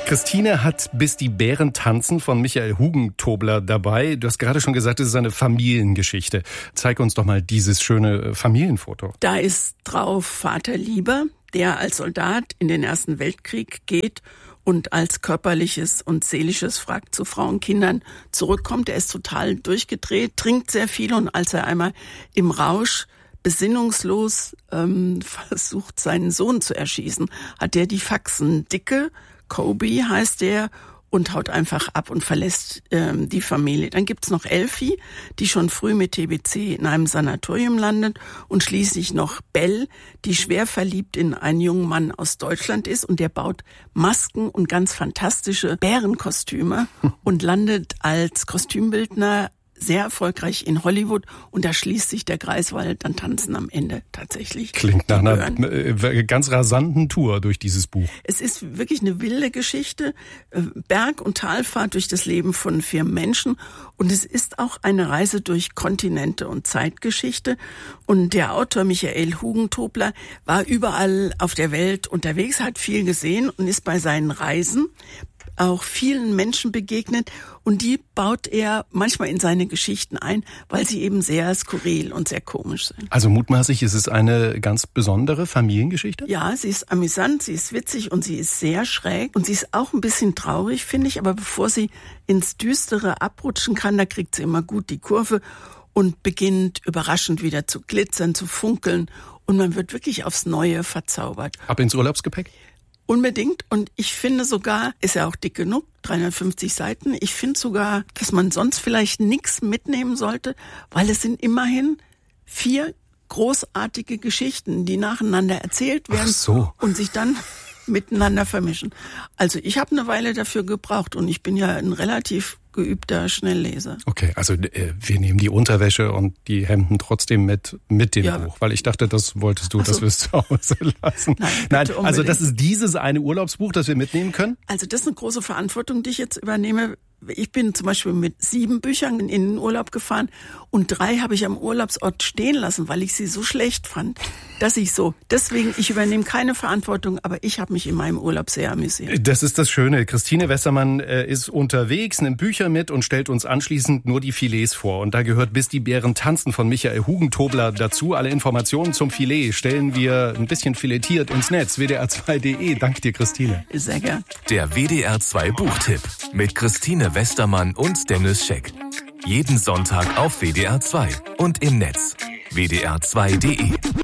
Christine hat Bis die Bären tanzen von Michael Hugentobler dabei. Du hast gerade schon gesagt, es ist eine Familiengeschichte. Zeig uns doch mal dieses schöne Familienfoto. Da ist drauf Vater Lieber, der als Soldat in den Ersten Weltkrieg geht und als körperliches und seelisches Wrack zu Frau und Kindern zurückkommt. Er ist total durchgedreht, trinkt sehr viel und als er einmal im Rausch besinnungslos versucht, seinen Sohn zu erschießen, hat er die Faxen dicke. Kobe heißt er und haut einfach ab und verlässt die Familie. Dann gibt's noch Elfi, die schon früh mit TBC in einem Sanatorium landet und schließlich noch Bell, die schwer verliebt in einen jungen Mann aus Deutschland ist und der baut Masken und ganz fantastische Bärenkostüme und landet als Kostümbildner sehr erfolgreich in Hollywood und da schließt sich der Kreis, weil dann tanzen am Ende tatsächlich. Klingt nach einer ganz rasanten Tour durch dieses Buch. Es ist wirklich eine wilde Geschichte, Berg- und Talfahrt durch das Leben von 4 Menschen und es ist auch eine Reise durch Kontinente und Zeitgeschichte und der Autor Michael Hugentobler war überall auf der Welt unterwegs, hat viel gesehen und ist bei seinen Reisen auch vielen Menschen begegnet und die baut er manchmal in seine Geschichten ein, weil sie eben sehr skurril und sehr komisch sind. Also mutmaßlich ist es eine ganz besondere Familiengeschichte? Ja, sie ist amüsant, sie ist witzig und sie ist sehr schräg und sie ist auch ein bisschen traurig, finde ich, aber bevor sie ins Düstere abrutschen kann, da kriegt sie immer gut die Kurve und beginnt überraschend wieder zu glitzern, zu funkeln und man wird wirklich aufs Neue verzaubert. Ab ins Urlaubsgepäck? Unbedingt. Und ich finde sogar, ist ja auch dick genug, 350 Seiten, ich finde sogar, dass man sonst vielleicht nichts mitnehmen sollte, weil es sind immerhin 4 großartige Geschichten, die nacheinander erzählt werden und sich dann miteinander vermischen. Also ich habe eine Weile dafür gebraucht und ich bin ja ein relativ geübter Schnellleser. Okay, also wir nehmen die Unterwäsche und die Hemden trotzdem mit dem Buch, weil ich dachte, das wolltest du, dass wir es zu Hause lassen. Nein, also das ist dieses eine Urlaubsbuch, das wir mitnehmen können? Also das ist eine große Verantwortung, die ich jetzt übernehme. Ich bin zum Beispiel mit 7 Büchern in den Urlaub gefahren und 3 habe ich am Urlaubsort stehen lassen, weil ich sie so schlecht fand, dass ich deswegen, ich übernehme keine Verantwortung, aber ich habe mich in meinem Urlaub sehr amüsiert. Das ist das Schöne. Christine Westermann ist unterwegs, nimmt Bücher mit und stellt uns anschließend nur die Filets vor. Und da gehört Bis die Bären tanzen von Michael Hugentobler dazu. Alle Informationen zum Filet stellen wir ein bisschen filetiert ins Netz, wdr2.de. Danke dir, Christine. Sehr gern. Der WDR2 Buchtipp mit Christine Westermann und Dennis Scheck. Jeden Sonntag auf WDR2 und im Netz wdr2.de.